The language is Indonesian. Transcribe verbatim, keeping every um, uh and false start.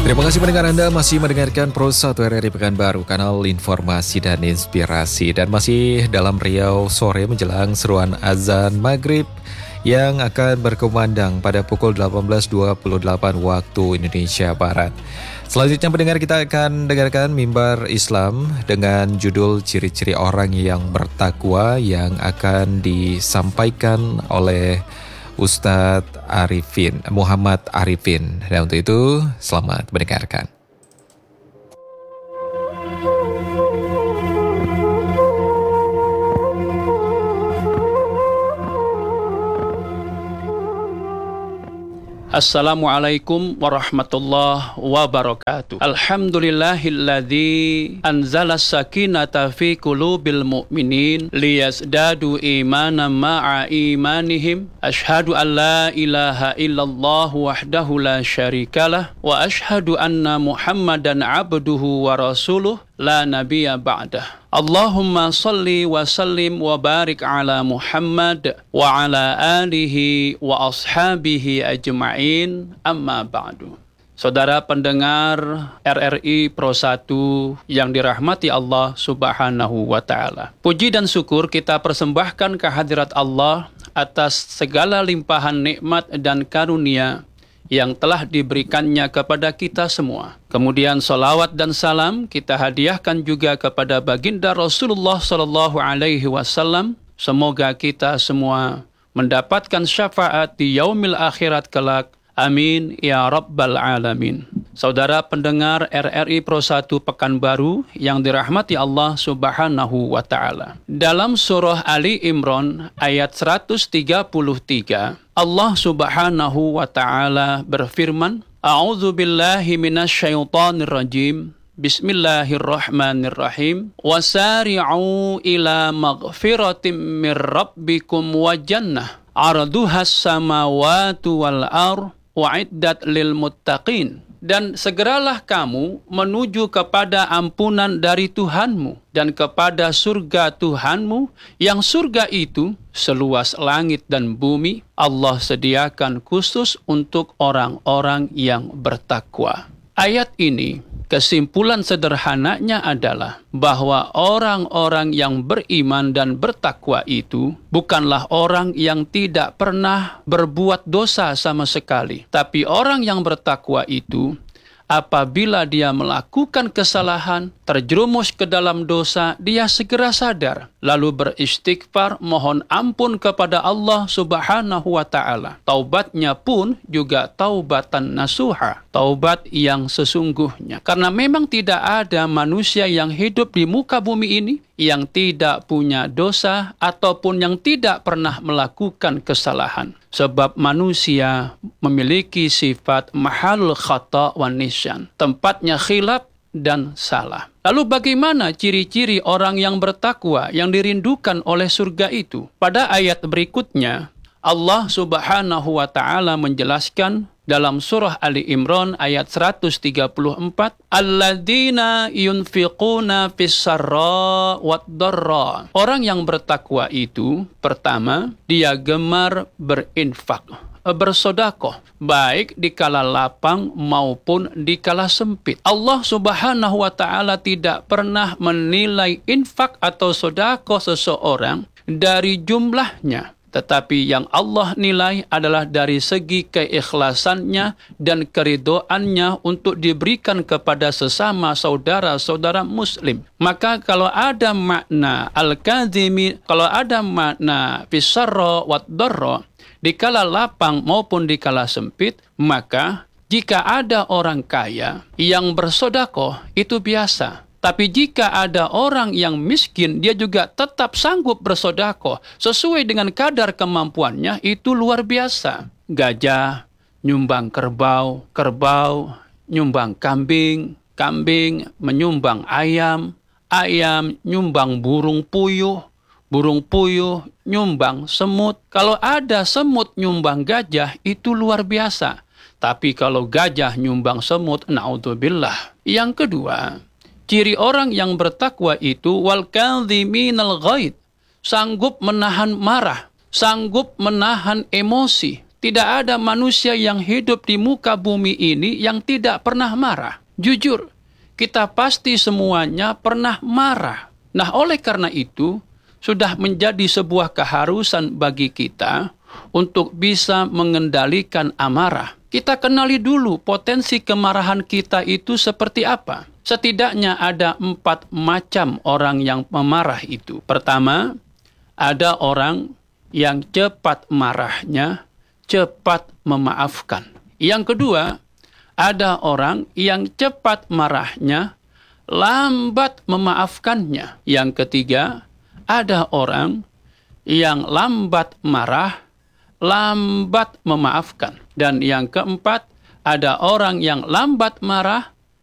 Terima kasih pendengar Anda masih mendengarkan Pro satu R R I Pekanbaru, kanal informasi dan inspirasi. Dan masih dalam Riau sore menjelang seruan azan maghrib yang akan berkumandang pada pukul delapan belas dua puluh delapan waktu Indonesia Barat. Selanjutnya pendengar, kita akan dengarkan Mimbar Islam dengan judul Ciri-ciri Orang yang Bertakwa yang akan disampaikan oleh Ustadz Arifin, Muhammad Arifin. Dan untuk itu, selamat mendengarkan. Assalamualaikum warahmatullahi wabarakatuh. Alhamdulillahilladzi anzala sakinata fi qulubil mu'minin liyazdadu imanan ma'a imanihim. Ashhadu an la ilaha illallah wahdahu la syarikalah wa ashhadu anna Muhammadan abduhu wa rasuluh la nabiyya ba'dah. Allahumma salli wa sallim wa barik ala Muhammad wa ala alihi wa ashabihi ajma'in, amma ba'du. Saudara pendengar R R I Pro satu yang dirahmati Allah Subhanahu wa Ta'ala, puji dan syukur kita persembahkan kehadirat Allah atas segala limpahan nikmat dan karunia yang telah diberikannya kepada kita semua. Kemudian salawat dan salam kita hadiahkan juga kepada baginda Rasulullah Sallallahu Alaihi Wasallam. Semoga kita semua mendapatkan syafaat di yaumil akhirat kelak. Amin ya rabbal alamin. Saudara pendengar R R I Pro satu Pekanbaru yang dirahmati Allah Subhanahu wa Ta'ala, dalam surah Ali Imran ayat seratus tiga puluh tiga, Allah Subhanahu wa Ta'ala berfirman, A'udzu billahi minasyaitonir rajim. Bismillahirrahmanirrahim. Wasari'u ila maghfiratim mir rabbikum wa jannah 'arduhas samawati wal ardh wa'iddat lil muttaqin. Dan segeralah kamu menuju kepada ampunan dari Tuhanmu dan kepada surga Tuhanmu, yang surga itu seluas langit dan bumi. Allah sediakan khusus untuk orang-orang yang bertakwa. Ayat ini, kesimpulan sederhananya adalah bahwa orang-orang yang beriman dan bertakwa itu bukanlah orang yang tidak pernah berbuat dosa sama sekali. Tapi orang yang bertakwa itu, apabila dia melakukan kesalahan, terjerumus ke dalam dosa, dia segera sadar, lalu beristighfar, mohon ampun kepada Allah Subhanahu wa Ta'ala. Taubatnya pun juga taubatan nasuha, taubat yang sesungguhnya. Karena memang tidak ada manusia yang hidup di muka bumi ini yang tidak punya dosa ataupun yang tidak pernah melakukan kesalahan. Sebab manusia memiliki sifat mahalul khata' wan nisyan, tempatnya khilaf dan salah. Lalu bagaimana ciri-ciri orang yang bertakwa yang dirindukan oleh surga itu? Pada ayat berikutnya, Allah Subhanahu wa Ta'ala menjelaskan dalam surah Ali Imran ayat seratus tiga puluh empat, alladzina yunfiquna fis-sarra wad-dharra. Orang yang bertakwa itu, pertama, dia gemar berinfak, bersedekah, baik di kala lapang maupun di kala sempit. Allah Subhanahu wa Ta'ala tidak pernah menilai infak atau sedekah seseorang dari jumlahnya, tetapi yang Allah nilai adalah dari segi keikhlasannya dan keridhoannya untuk diberikan kepada sesama saudara-saudara muslim. Maka kalau ada makna al-kadhimi, kalau ada makna fisarra wad darra, di kala lapang maupun di kala sempit, maka jika ada orang kaya yang bersedekah itu biasa. Tapi jika ada orang yang miskin, dia juga tetap sanggup bersedekah sesuai dengan kadar kemampuannya, itu luar biasa. Gajah nyumbang kerbau, kerbau nyumbang kambing, kambing menyumbang ayam, ayam nyumbang burung puyuh, burung puyuh nyumbang semut. Kalau ada semut nyumbang gajah, itu luar biasa. Tapi kalau gajah nyumbang semut, naudzubillah. Yang kedua, ciri orang yang bertakwa itu wal kadhiminal ghaid, sanggup menahan marah, sanggup menahan emosi, Tidak ada manusia yang hidup di muka bumi ini yang tidak pernah marah. Jujur, kita pasti semuanya pernah marah. Nah, oleh karena itu, sudah menjadi sebuah keharusan bagi kita untuk bisa mengendalikan amarah. Kita kenali dulu potensi kemarahan kita itu seperti apa. Setidaknya ada empat macam orang yang memarah itu. Pertama, ada orang yang cepat marahnya, cepat memaafkan. Yang kedua, ada orang yang cepat marahnya, lambat memaafkannya. Yang ketiga, ada orang yang lambat marah, lambat memaafkan. Dan yang keempat, ada orang yang lambat marah,